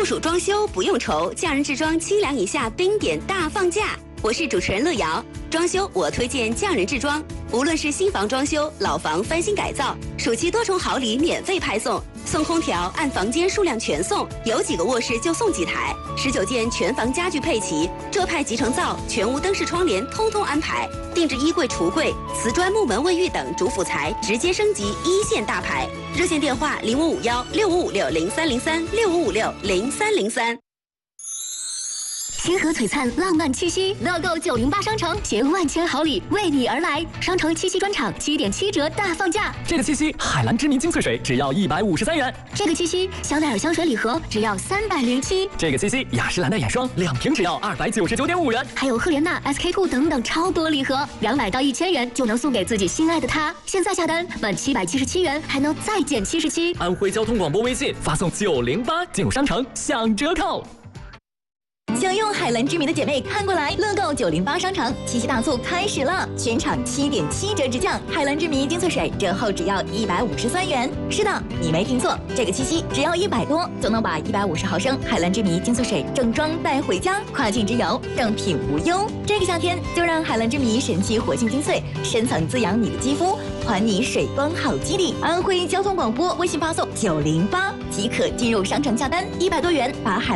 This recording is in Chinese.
酷暑装修不用愁，匠人制装清凉以下冰点大放价。我是主持人乐瑶，装修我推荐匠人制装，无论是新房装修、老房翻新改造，暑期多重好礼免费派送，送空调按房间数量全送，有几个卧室就送几台，19件全房家具配齐，浙派集成灶、全屋灯饰窗帘通通安排，定制衣柜、橱柜、瓷砖、木门、卫浴等主辅材直接升级一线大牌。热线电话05516556030365560303。 星河璀璨浪漫七夕，乐购908商城携万千好礼为你而来，商城七夕专场7.7折大放价。 这个七夕，海蓝之谜精粹水只要153元。 这个七夕，香奈儿香水礼盒只要307。 这个七夕，雅诗兰黛眼霜2瓶只要299.5元。 还有赫莲娜、SK-2等等超多礼盒，200到1000元就能送给自己心爱的他。现在下单满777元还能再减77。 安徽交通广播微信发送908进入商城享折扣。 想用海蓝之谜的姐妹看过来，乐购908商城七夕大促开始了，全场7.7折直降，海蓝之谜精粹水折后只要153元。是的，你没听错，这个七夕只要100多就能把150毫升海蓝之谜精粹水正装带回家，跨境直邮，正品无忧。这个夏天就让海蓝之谜神奇活性精粹深层滋养你的肌肤，还你水光好肌理。安徽交通广播微信发送908即可进入商城下单，100多元把海